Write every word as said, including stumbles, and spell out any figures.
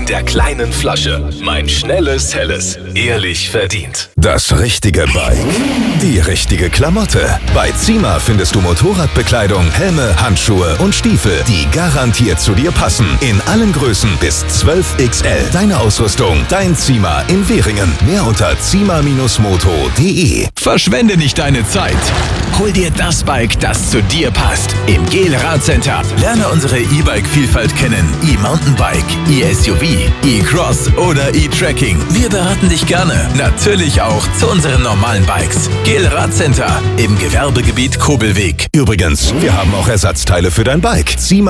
der kleinen Flasche. Mein schnelles, helles. Ehrlich verdient. Das richtige Bike. Die richtige Klamotte. Bei Zima findest du Motorradbekleidung, Helme, Handschuhe und Stiefel, die garantiert zu dir passen. In allen Größen bis zwölf X L. Deine Ausrüstung, dein Zima in Währingen. Mehr unter zima Bindestrich moto punkt de. Verschwende nicht deine Zeit. Hol dir das Bike, das zu dir passt. Im Gel Radcenter. Lerne unsere E-Bike-Vielfalt kennen. E-Mountainbike, E-S U V, E-Cross oder E-Trekking. Wir beraten dich gerne. Natürlich auch zu unseren normalen Bikes. Gel Radcenter im Gewerbegebiet Kobelweg. Übrigens, wir haben auch Ersatzteile für dein Bike. Zima